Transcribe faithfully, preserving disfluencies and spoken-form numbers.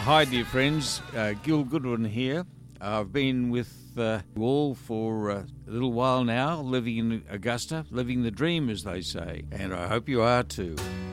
Hi, dear friends. Uh, Gil Goodwin here. I've been with uh, you all for uh, a little while now, living in Augusta, living the dream, as they say, and I hope you are too.